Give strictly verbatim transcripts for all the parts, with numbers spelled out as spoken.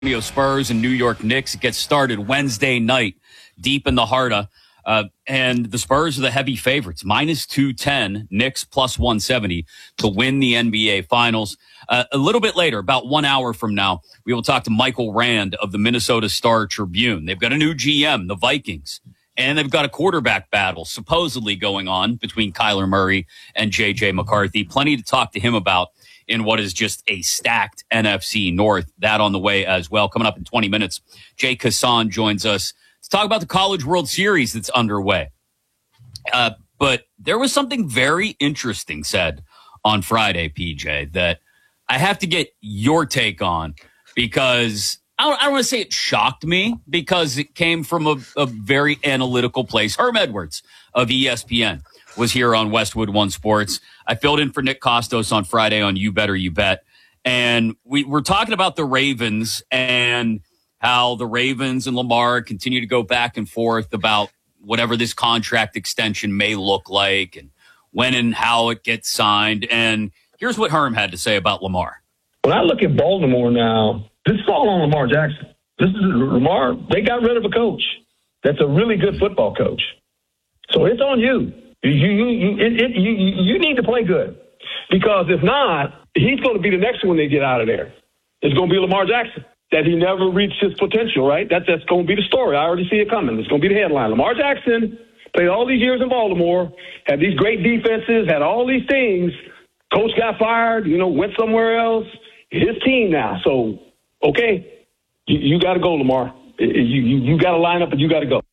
Spurs and New York Knicks. It gets started Wednesday night, deep in the heart of, uh, and the Spurs are the heavy favorites, minus two ten, Knicks plus one seventy to win the N B A Finals. Uh, a little bit later, about one hour from now, we will talk to Michael Rand of the Minnesota Star Tribune. They've got a new G M, the Vikings, and they've got a quarterback battle supposedly going on between Kyler Murray and J J McCarthy. Plenty to talk to him about in what is just a stacked N F C North. That on the way as well. Coming up in twenty minutes, Jay Kassan joins us to talk about the College World Series that's underway. Uh, but there was something very interesting said on Friday, P J, that I have to get your take on, because I don't, I don't want to say it shocked me, because it came from a, a very analytical place. Herm Edwards of E S P N was here on Westwood One Sports. I filled in for Nick Kostos on Friday on You Better You Bet. And we were talking about the Ravens and how the Ravens and Lamar continue to go back and forth about whatever this contract extension may look like and when and how it gets signed. And here's what Herm had to say about Lamar. When I look at Baltimore now, this is all on Lamar Jackson. This is Lamar. They got rid of a coach that's a really good football coach. So it's on you. You, you, you, it, it, you, you need to play good, because if not, he's going to be the next one they get out of there. It's going to be Lamar Jackson, that he never reached his potential, right? That, that's going to be the story. I already see it coming. It's going to be the headline. Lamar Jackson played all these years in Baltimore, had these great defenses, had all these things. Coach got fired, you know, went somewhere else. His team now. So, okay, you, you got to go, Lamar. You, you, you got to line up and you got to go.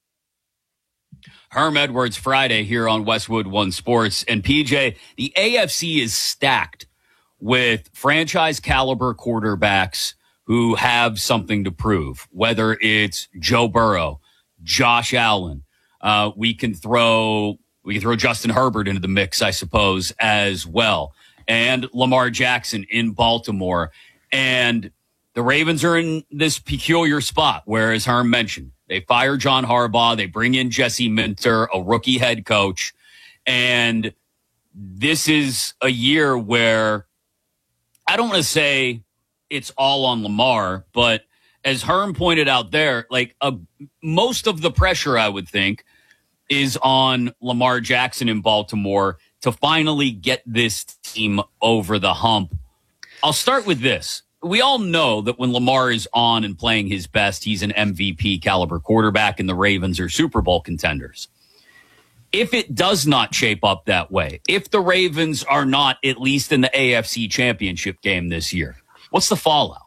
Herm Edwards Friday here on Westwood One Sports. And P J, the A F C is stacked with franchise caliber quarterbacks who have something to prove, whether it's Joe Burrow, Josh Allen. Uh, we can throw, we can throw Justin Herbert into the mix, I suppose, as well. And Lamar Jackson in Baltimore. And the Ravens are in this peculiar spot where, as Herm mentioned, they fire John Harbaugh. They bring in Jesse Minter, a rookie head coach. And this is a year where I don't want to say it's all on Lamar, but as Herm pointed out there, like a, most of the pressure, I would think, is on Lamar Jackson in Baltimore to finally get this team over the hump. I'll start with this. We all know that when Lamar is on and playing his best, he's an M V P caliber quarterback, and the Ravens are Super Bowl contenders. If it does not shape up that way, if the Ravens are not at least in the A F C Championship game this year, what's the fallout?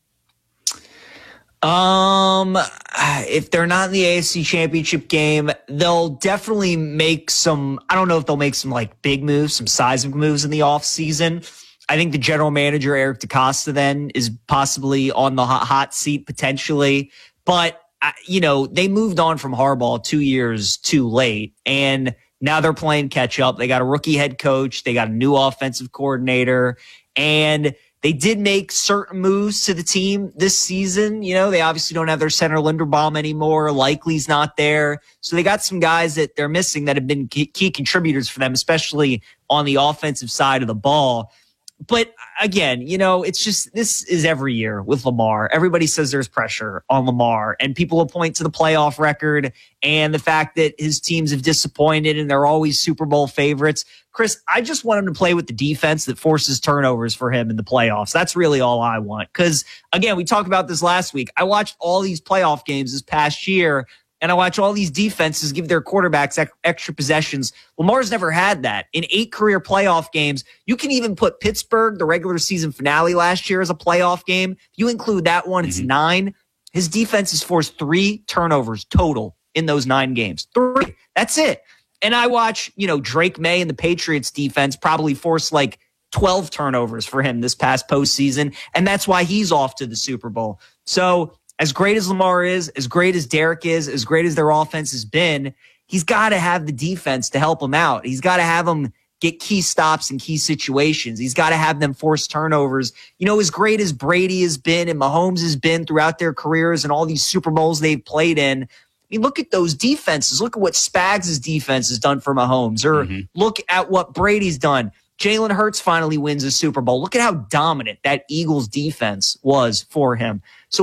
Um, if they're not in the A F C Championship game, they'll definitely make some, I don't know if they'll make some like big moves, some seismic moves in the offseason. I think the general manager, Eric DeCosta, then is possibly on the hot seat potentially. But, you know, they moved on from Harbaugh two years too late, and now they're playing catch up. They got a rookie head coach. They got a new offensive coordinator, and they did make certain moves to the team this season. You know, they obviously don't have their center Linderbaum anymore. Likely's not there. So they got some guys that they're missing that have been key contributors for them, especially on the offensive side of the ball. But again, you know, it's just, this is every year with Lamar. Everybody says there's pressure on Lamar, and people will point to the playoff record and the fact that his teams have disappointed and they're always Super Bowl favorites. Chris, I just want him to play with the defense that forces turnovers for him in the playoffs. That's really all I want. Because again, we talked about this last week. I watched all these playoff games this past year, and I watch all these defenses give their quarterbacks ec- extra possessions. Lamar's never had that. In eight career playoff games, you can even put Pittsburgh, the regular season finale last year, as a playoff game. If you include that one, it's mm-hmm. nine. His defense has forced three turnovers total in those nine games. Three. That's it. And I watch, you know, Drake May and the Patriots defense probably force like twelve turnovers for him this past postseason, and that's why he's off to the Super Bowl. So as great as Lamar is, as great as Derek is, as great as their offense has been, he's got to have the defense to help him out. He's got to have them get key stops in key situations. He's got to have them force turnovers. You know, as great as Brady has been and Mahomes has been throughout their careers and all these Super Bowls they've played in, I mean, look at those defenses. Look at what Spags' defense has done for Mahomes, or mm-hmm. look at what Brady's done. Jalen Hurts finally wins a Super Bowl. Look at how dominant that Eagles defense was for him.